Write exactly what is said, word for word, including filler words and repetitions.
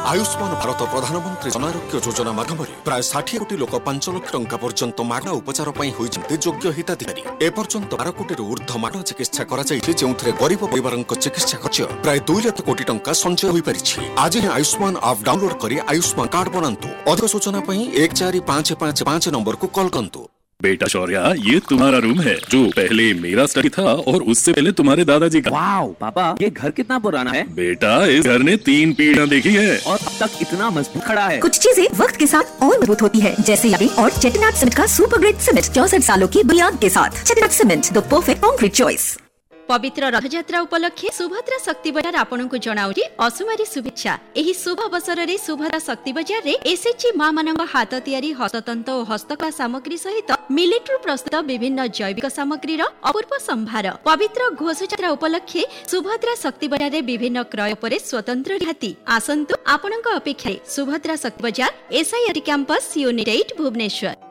आयुष्मान भारत प्रधानमंत्री जन आरोग्य योजना माध्यम प्राय षाठी कोटी लोक पांच लाख टंका पर्यंत मागणा उपचार होती योग्य हिताधिकारी। एपर्यंत बारह कोटी ऊर्ध्व मागणा चिकित्सा जो गरीब परिवार चिकित्सा खर्च प्राय दुई लाख कोटी टंका संचय हो पारी। आज ही आयुष्मान आप डाउनलोड कर आयुष्मान कार्ड बनातु। अधिक सूचना एक चार पाँच पाँच पाँच नंबर को कॉल करूँ। बेटा शौर्या, ये तुम्हारा रूम है जो पहले मेरा स्टडी था और उससे पहले तुम्हारे दादाजी का। वाओ पापा, ये घर कितना पुराना है। बेटा, इस घर ने तीन पीढ़ियां देखी है और अब तक इतना मजबूत खड़ा है। कुछ चीजें वक्त के साथ और मजबूत होती है, जैसे यादें और चेटिनाट सीमेंट का सुपर ग्रेट सीमेंट चौसठ सालों की बुनियाद के साथ। चेटिनाट cement, the perfect concrete choice. पवित्र रथयात्रा उपलक्षे सुभद्रा शक्ति बजार आपनकु जणाउची असुमारी शुभेच्छा। एही शुभ अवसर रे सुभद्रा शक्ति बजार रे एसएचजी मां मानक हाथ तयारी हस्ततंत और हस्तकला सामग्री सहित मिलिट्री प्रस्तुत विभिन्न जैविक सामग्री रो अपूर्व संभार। पवित्र घोषयात्रा उपलक्षे सुभद्रा शक्ति बजार रे विभिन्न क्रय परे स्वतंत्र रिहाती। आसंतु आपनक अपेक्षा सुभद्रा शक्ति बजार एसआईआर कैंपस यूनिट आठ भुवनेश्वर।